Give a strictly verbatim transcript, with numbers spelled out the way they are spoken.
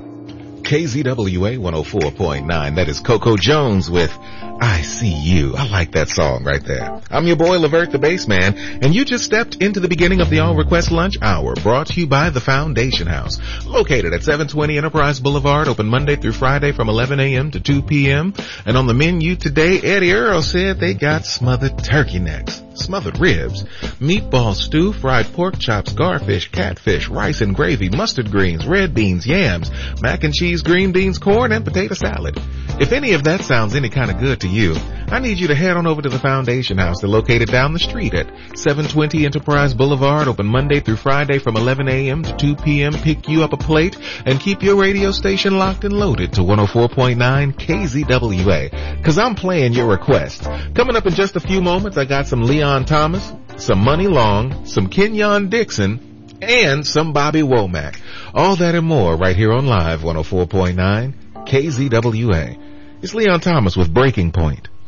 K Z W A one oh four point nine. That is Coco Jones with I See You. I like that song right there. I'm your boy, Levert the Bassman, and you just stepped into the beginning of the All Request Lunch Hour, brought to you by the Foundation House, located at seven twenty Enterprise Boulevard, open Monday through Friday from eleven a.m. to two p.m. And on the menu today, Eddie Earl said they got smothered turkey necks, smothered ribs, meatball stew, fried pork chops, garfish, catfish, rice and gravy, mustard greens, red beans, yams, mac and cheese, green beans, corn, and potato salad. If any of that sounds any kind of good to you, I need you to head on over to the Foundation House. They're located down the street at seven twenty Enterprise Boulevard, open Monday through Friday from eleven a.m. to two p.m. Pick you up a plate and keep your radio station locked and loaded to one oh four point nine K Z W A, cause I'm playing your request. Coming up in just a few moments, I got some Leon Thomas, some Money Long, some Kenyon Dixon, and some Bobby Womack. All that and more right here on Live one oh four point nine K Z W A. It's Leon Thomas with Breaking Point.